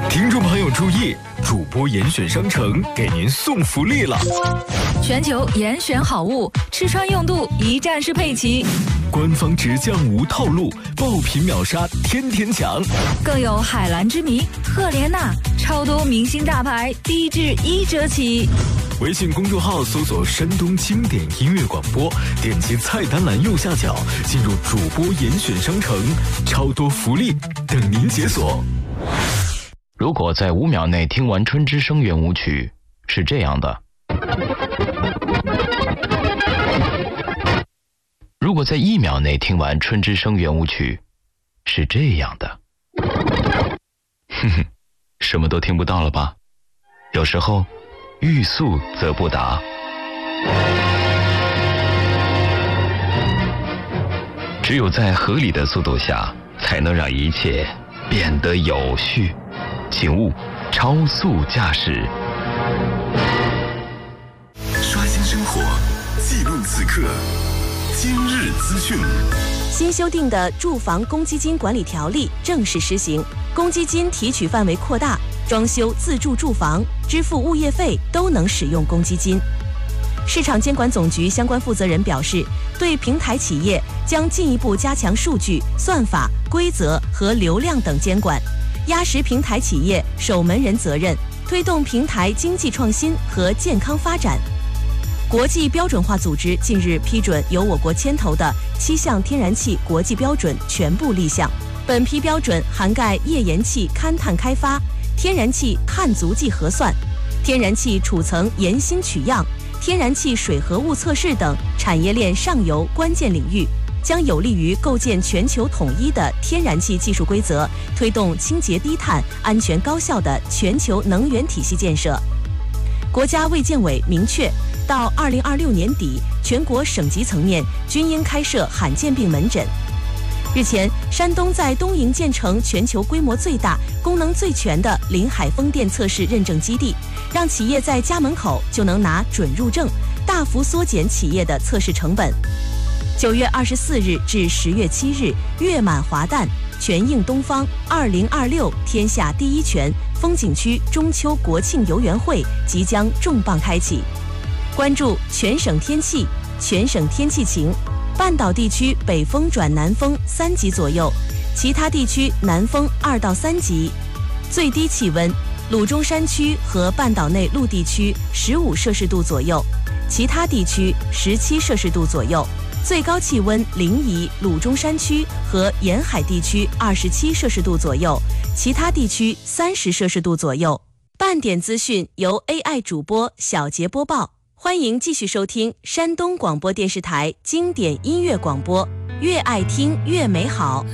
听众朋友注意，主播严选商城给您送福利了！ 全球严选好物，吃穿用度一站式配齐， 官方直降无套路，爆品秒杀天天抢， 更有海蓝之谜、赫莲娜，超多明星大牌，低至1折起。 微信公众号搜索山东经典音乐广播，点击菜单栏右下角进入主播严选商城，超多福利等您解锁。 如果在5秒内听完春之声圆舞曲，是这样的；如果在1秒内听完春之声圆舞曲，是这样的。哼哼，什么都听不到了吧？有时候欲速则不达。只有在合理的速度下，才能让一切变得有序。请勿超速驾驶。 刷新生活，记录此刻。今日资讯。 新修订的住房公积金管理条例正式施行，公积金提取范围扩大，装修自住住房、支付物业费都能使用公积金。市场监管总局相关负责人表示，对平台企业将进一步加强数据、算法、规则和流量等监管，压实平台企业守门人责任，推动平台经济创新和健康发展。国际标准化组织近日批准由我国牵头的7项天然气国际标准全部立项。本批标准涵盖页岩气勘探开发、天然气碳足迹核算、天然气储层岩芯取样、天然气水合物测试等产业链上游关键领域，将有利于构建全球统一的天然气技术规则，推动清洁低碳、安全高效的全球能源体系建设。国家卫健委明确，到2026年底，全国省级层面均应开设罕见病门诊。日前，山东在东营建成全球规模最大、功能最全的临海风电测试认证基地，让企业在家门口就能拿准入证，大幅缩减企业的测试成本。9月24日至10月7日，月满华诞，全映东方2026天下第一泉风景区中秋国庆游园会即将重磅开启。关注全省天气，全省天气晴，半岛地区北风转南风3级左右，其他地区南风2到3级。最低气温，鲁中山区和半岛内陆地区15摄氏度左右，其他地区17摄氏度左右。最高气温临沂、鲁中山区和沿海地区27摄氏度左右，其他地区30摄氏度左右。半点资讯由 AI 主播小杰播报，欢迎继续收听山东广播电视台经典音乐广播，越爱听越美好。